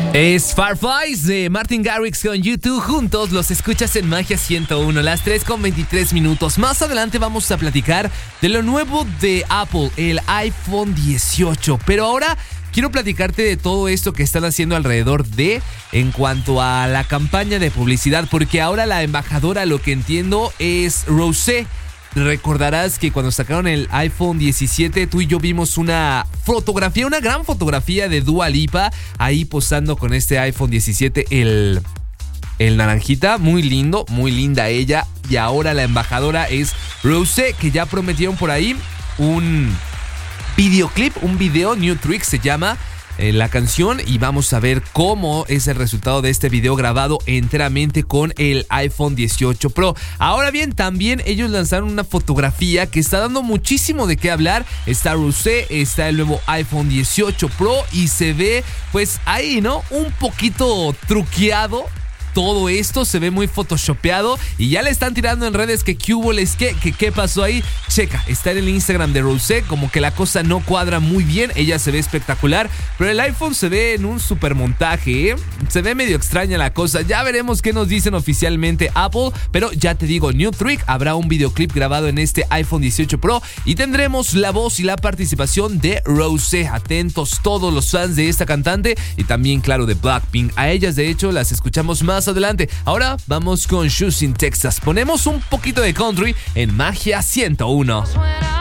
Es Fireflies de Martin Garrix con YouTube. Juntos los escuchas en Magia 101, las 3:23. Más adelante vamos a platicar de lo nuevo de Apple, el iPhone 18. Pero ahora quiero platicarte de todo esto que están haciendo alrededor de, en cuanto a la campaña de publicidad, porque ahora la embajadora, lo que entiendo, es Rosé. Recordarás que cuando sacaron el iPhone 17, tú y yo vimos una fotografía, una gran fotografía de Dua Lipa ahí posando con este iPhone 17, el naranjita. Muy lindo, muy linda ella. Y ahora la embajadora es Rosé, que ya prometieron por ahí un videoclip, un video, New Trick se llama la canción, y vamos a ver cómo es el resultado de este video grabado enteramente con el iPhone 18 Pro. Ahora bien, también ellos lanzaron una fotografía que está dando muchísimo de qué hablar. Está Rosé, está el nuevo iPhone 18 Pro y se ve pues ahí, ¿no? Un poquito truqueado. Todo esto se ve muy photoshopeado y ya le están tirando en redes que qué pasó ahí. Checa, está en el Instagram de Rosé, como que la cosa no cuadra muy bien. Ella se ve espectacular, pero el iPhone se ve en un super montaje, ¿eh? Se ve medio extraña la cosa. Ya veremos qué nos dicen oficialmente Apple, pero ya te digo, New Trick, habrá un videoclip grabado en este iPhone 18 Pro y tendremos la voz y la participación de Rosé. Atentos todos los fans de esta cantante y también, claro, de Blackpink. A ellas, de hecho, las escuchamos más adelante. Ahora vamos con Shoes in Texas. Ponemos un poquito de country en Magia 101.